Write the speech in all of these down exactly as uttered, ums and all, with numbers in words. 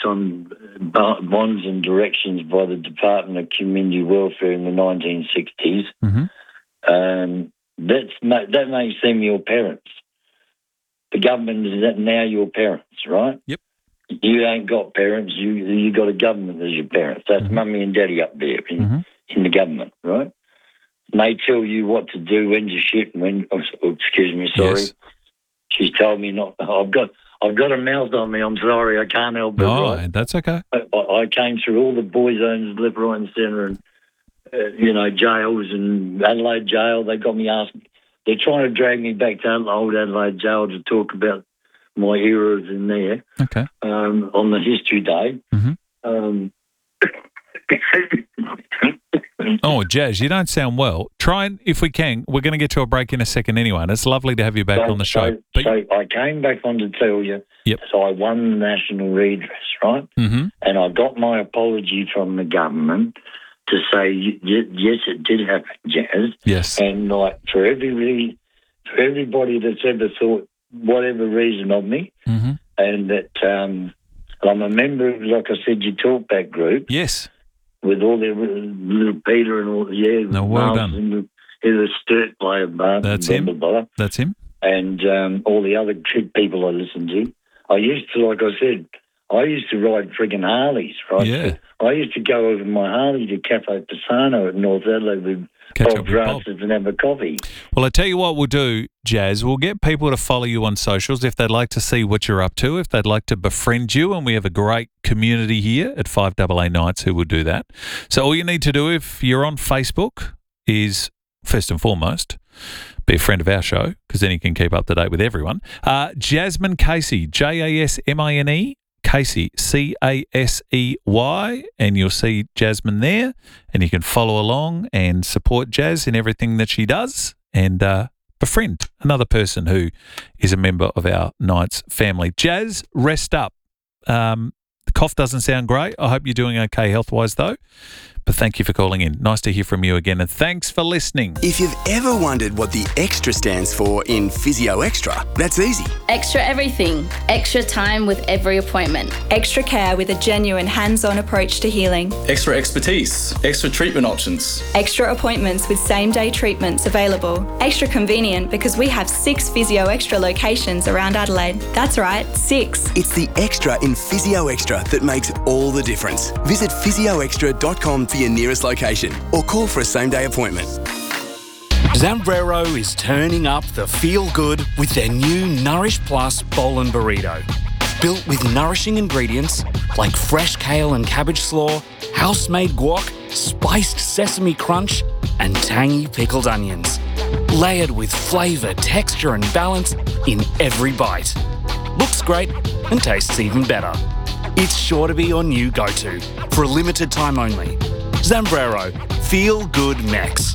on bonds and directions by the Department of Community Welfare in the nineteen sixties. Mm-hmm. Um, that's that makes them your parents. The government is now your parents, right? Yep. You ain't got parents. You you got a government as your parents. That's mm-hmm. mummy and daddy up there in, mm-hmm. in the government, right? And they tell you what to do, when to shit, and when. Oh, excuse me, sorry. Yes. She's told me not. I've got I've got a mouth on me. I'm sorry. I can't help it. No, right? that's okay. I, I came through all the boy zones, left, right, and centre, and uh, you know, jails and Adelaide jail. They got me asking. They're trying to drag me back to old Adelaide jail to talk about my eras in there. Okay. Um, on the history day. Mm-hmm. Um, Oh, Jazz, you don't sound well. Try and, if we can, we're going to get to a break in a second anyway, and it's lovely to have you back so, on the show. So, but, so I came back on to tell you, yep. so I won the national redress, right? Mm-hmm. And I got my apology from the government to say, yes, it did happen, Jazz. Yes. And like for every, for everybody that's ever thought whatever reason of me, mm-hmm. and that um, I'm a member of, like I said, your Talkback group. Yes. With all their little Peter and all, yeah. No, well Miles done. And the, the Sturt player, Bart. That's blah, him. Blah, blah. That's him. And um, all the other people I listen to. I used to, like I said, I used to ride friggin' Harleys, right? Yeah. So I used to go over my Harley to Cafe Pisano at North Adelaide with Catch Bob up with Bob. Francis and have a coffee. Well, I tell you what we'll do, Jazz. We'll get people to follow you on socials if they'd like to see what you're up to, if they'd like to befriend you, and we have a great community here at five A A Nights who will do that. So all you need to do if you're on Facebook is, first and foremost, be a friend of our show, because then you can keep up to date with everyone. Uh, Jasmine Casey, J A S M I N E, Casey, C A S E Y, and you'll see Jasmine there, and you can follow along and support Jazz in everything that she does, and uh, befriend another person who is a member of our Nights family. Jazz, rest up. Um, the cough doesn't sound great. I hope you're doing okay health-wise, though. But thank you for calling in. Nice to hear from you again, and thanks for listening. If you've ever wondered what the extra stands for in Physio Extra, that's easy. Extra everything. Extra time with every appointment. Extra care with a genuine hands-on approach to healing. Extra expertise. Extra treatment options. Extra appointments with same-day treatments available. Extra convenient because we have six Physio Extra locations around Adelaide. That's right, six. It's the extra in Physio Extra that makes all the difference. Visit physio extra dot com for your nearest location or call for a same-day appointment. Zambrero is turning up the feel-good with their new Nourish Plus Bowl and Burrito. Built with nourishing ingredients like fresh kale and cabbage slaw, house-made guac, spiced sesame crunch, and tangy pickled onions. Layered with flavour, texture and balance in every bite. Looks great and tastes even better. It's sure to be your new go-to for a limited time only. Zambrero, Feel Good Max.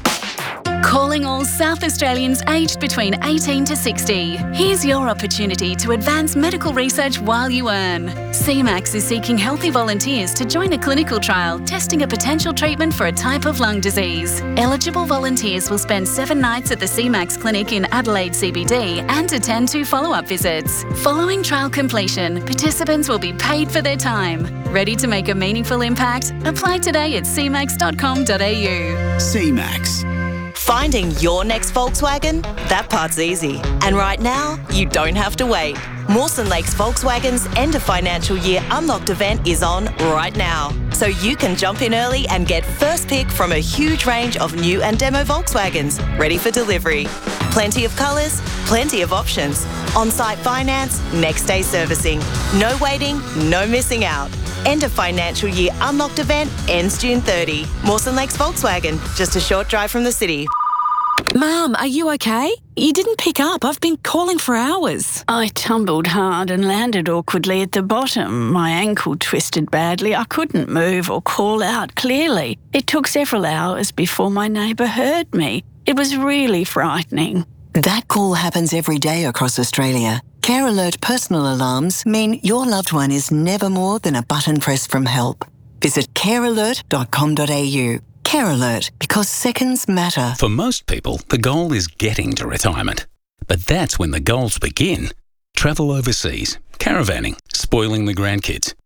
Calling all South Australians aged between eighteen to sixty. Here's your opportunity to advance medical research while you earn. C MAX is seeking healthy volunteers to join a clinical trial testing a potential treatment for a type of lung disease. Eligible volunteers will spend seven nights at the C MAX clinic in Adelaide C B D and attend two follow-up visits. Following trial completion, participants will be paid for their time. Ready to make a meaningful impact? Apply today at c max dot com dot a u. C MAX. Finding your next Volkswagen? That part's easy. And right now, you don't have to wait. Mawson Lakes Volkswagen's end of financial year unlocked event is on right now. So you can jump in early and get first pick from a huge range of new and demo Volkswagens ready for delivery. Plenty of colours, plenty of options. On-site finance, next day servicing. No waiting, no missing out. End of financial year unlocked event ends June thirtieth. Mawson Lakes Volkswagen, just a short drive from the city. Mum, are you okay? You didn't pick up. I've been calling for hours. I tumbled hard and landed awkwardly at the bottom. My ankle twisted badly. I couldn't move or call out clearly. It took several hours before my neighbour heard me. It was really frightening. That call happens every day across Australia. Care Alert personal alarms mean your loved one is never more than a button press from help. Visit care alert dot com dot a u. Care Alert, because seconds matter. For most people, the goal is getting to retirement. But that's when the goals begin. Travel overseas, caravanning, spoiling the grandkids.